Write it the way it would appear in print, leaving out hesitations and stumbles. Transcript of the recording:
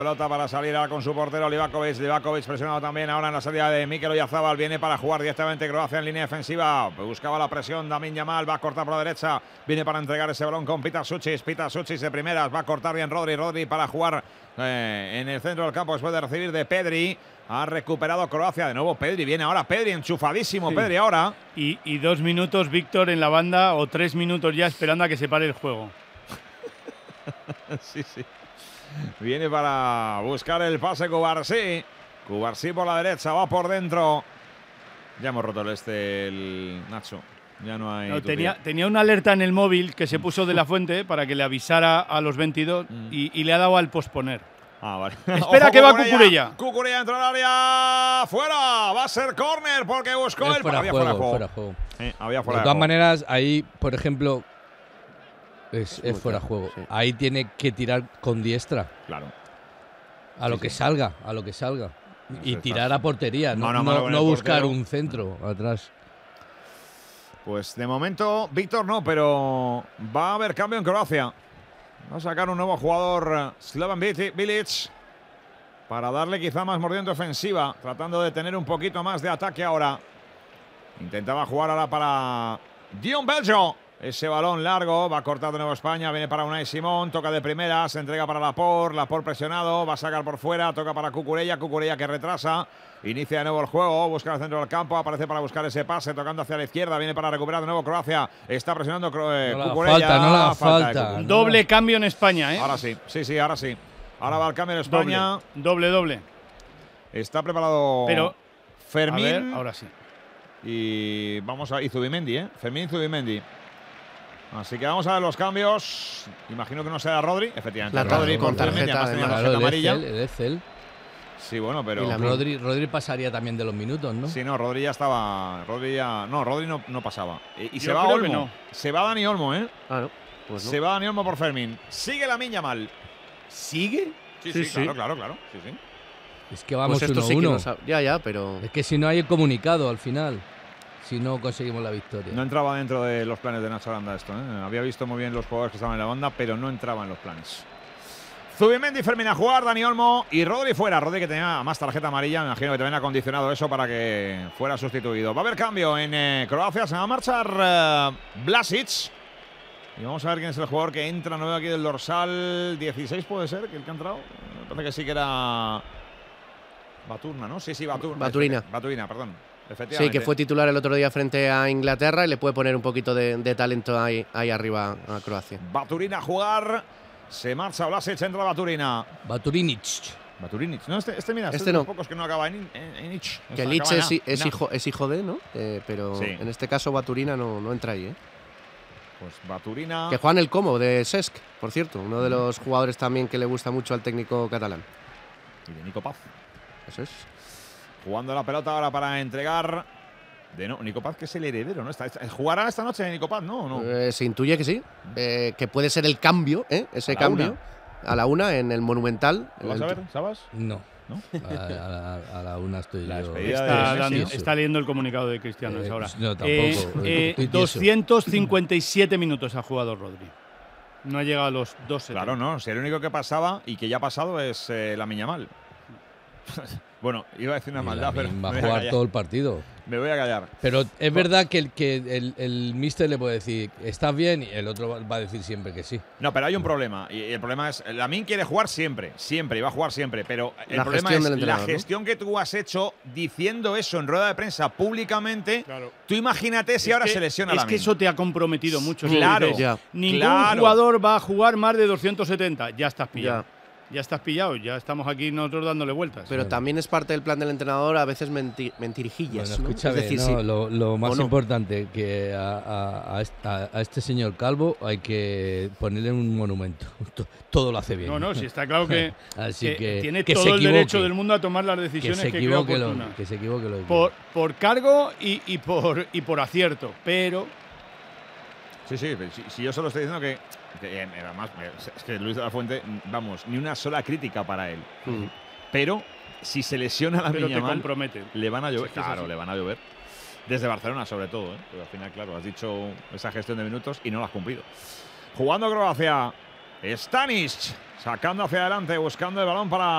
Pelota para salir ahora con su portero Livakovic. Livakovic presionado también ahora en la salida de Mikel Oyarzabal. Viene para jugar directamente Croacia en línea defensiva. Buscaba la presión Lamine Yamal. Va a cortar por la derecha. Viene para entregar ese balón con Pita Sucic. Pita Sucic de primeras. Va a cortar bien Rodri. Rodri para jugar en el centro del campo después de recibir de Pedri. Ha recuperado Croacia. De nuevo Pedri. Viene ahora Pedri. Enchufadísimo sí. Pedri ahora. Y 2 minutos Víctor en la banda o 3 minutos ya esperando a que se pare el juego. Sí, sí. Viene para buscar el pase Cubarsí. Cubarsí por la derecha, va por dentro. Ya hemos roto el Nacho. Ya no hay. No, tenía una alerta en el móvil que se puso de la fuente para que le avisara a los 22 y le ha dado al posponer. Ah, vale. Espera Ojo, que va Cucurella. Cucurella entra al área. ¡Fuera! Va a ser córner porque buscó el. Había fuera de juego. Había fuera de todas maneras, ahí, por ejemplo. Es fuera de juego. Sí. Ahí tiene que tirar con diestra. Claro. A lo que salga, a lo que salga. Y tirar a portería, no buscar un centro atrás. Pues de momento, Víctor no, pero va a haber cambio en Croacia. Va a sacar un nuevo jugador, Slaven Bilic, para darle quizá más mordiente ofensiva, tratando de tener un poquito más de ataque ahora. Intentaba jugar ahora para Dion Beljo. Ese balón largo, va a cortar de nuevo España, viene para Unai Simón, toca de primera, se entrega para Laporte presionado, va a sacar por fuera, toca para Cucurella que retrasa, inicia de nuevo el juego, busca el centro del campo, aparece para buscar ese pase, tocando hacia la izquierda, viene para recuperar de nuevo Croacia, está presionando Cucurella. No le da falta. Doble cambio en España, ¿eh? Ahora sí, ahora sí. Ahora va el cambio en España. Doble. Está preparado Fermín. A ver, ahora sí. Y vamos a Zubimendi, ¿eh? Fermín y Zubimendi. Así que vamos a ver los cambios. Imagino que no será Rodri, efectivamente. Rodri con tarjeta amarilla. El Excel. Sí, bueno, pero Rodri pasaría también de los minutos, ¿no? Sí, no, Rodri ya estaba. Rodri no pasaba. Y se va Olmo. No. Se va Dani Olmo, ¿eh? Claro. Pues no. Se va Dani Olmo por Fermín. Sigue Lamine Yamal. ¿Sigue? Sí. Claro. Sí. Es que vamos 1-1. Sí ya, pero. Es que si no hay el comunicado al final. Si no conseguimos la victoria. No entraba dentro de los planes de Nacho Aranda esto, ¿eh? Había visto muy bien los jugadores que estaban en la banda, pero no entraba en los planes. Zubimendi, Fermín a jugar, Dani Olmo y Rodri fuera. Rodri que tenía más tarjeta amarilla, me imagino que también ha condicionado eso para que fuera sustituido. Va a haber cambio en Croacia, se va a marchar Vlasic. Y vamos a ver quién es el jugador que entra nuevo aquí del dorsal 16, puede ser, que el que ha entrado. Me parece que sí que era Baturna, ¿no? Sí, Baturina, perdón. Sí, que fue titular el otro día frente a Inglaterra y le puede poner un poquito de talento ahí arriba a Croacia. Baturina a jugar. Se marcha Vlasic, entra Baturina. Baturinic. No, mira, este es no. de los pocos que no acaba en ich. Que Lich es hijo de, ¿no? Pero sí. En este caso Baturina no entra ahí, ¿eh? Pues Baturina. Que juega en el Como de Cesc, por cierto. Uno de los jugadores también que le gusta mucho al técnico catalán. Y de Nico Paz. Eso es. Jugando la pelota ahora para entregar. Nico Paz, que es el heredero, ¿no? ¿Jugará esta noche Nico Paz? No. Se intuye que sí. Que puede ser el cambio, ese cambio. A la 1 en el Monumental. ¿Lo vas a ver, Sabas? No. A la 1 estoy yo. Está leyendo el comunicado de Cristiano ahora. No, tampoco. 257 minutos ha jugado Rodri. No ha llegado a los 2. Claro, no. Si el único que pasaba y que ya ha pasado es Lamine Yamal. Bueno, iba a decir una maldad, pero va a jugar todo el partido. Me voy a callar. Pero es verdad que el míster le puede decir, ¿estás bien? Y el otro va a decir siempre que sí. No, pero hay un problema. Y el problema es, Lamine quiere jugar siempre, y va a jugar siempre. Pero el problema es la gestión que tú has hecho diciendo eso en rueda de prensa públicamente. Claro. Tú imagínate si ahora se lesiona Lamine. Es que eso te ha comprometido mucho. Claro. Ningún jugador va a jugar más de 270. Ya estás pillado. Ya estás pillado, ya estamos aquí nosotros dándole vueltas. Pero también es parte del plan del entrenador a veces mentirijillas. Bueno, escúchame, es decir, lo más importante que a este señor Calvo hay que ponerle un monumento. Todo lo hace bien. No, sí está claro que, Así que tiene todo el derecho del mundo a tomar las decisiones que crea oportunas. Que se equivoque por cargo y por acierto, pero… Sí, yo solo estoy diciendo que además, es que Luis de la Fuente, vamos, ni una sola crítica para él. Pero si se lesiona la Lamine Yamal, le van a llover. Sí, claro, le van a llover. Desde Barcelona, sobre todo, ¿eh? Pero al final, claro, has dicho esa gestión de minutos y no la has cumplido. Jugando Croacia, Stanic, sacando hacia adelante, buscando el balón para